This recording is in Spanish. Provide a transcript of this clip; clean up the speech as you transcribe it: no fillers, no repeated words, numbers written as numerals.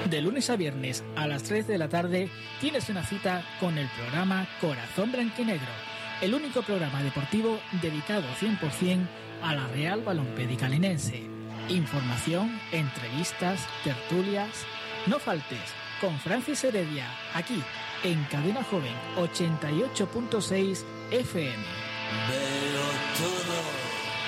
De lunes a viernes a las 3 de la tarde tienes una cita con el programa Corazón Blanquinegro, el único programa deportivo dedicado 100% a la Real Balompédica Linense. Información, entrevistas, tertulias. No faltes con Francis Heredia, aquí en Cadena Joven 88.6 FM. Veo todo.